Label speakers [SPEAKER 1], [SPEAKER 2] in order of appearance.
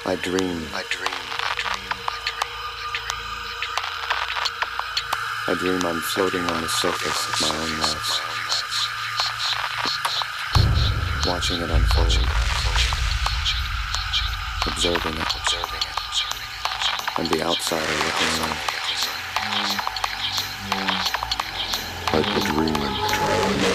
[SPEAKER 1] I dream. I dream I'm floating on the surface of my own life, watching it unfold, observing it, and the outsider looking in. Like a dream.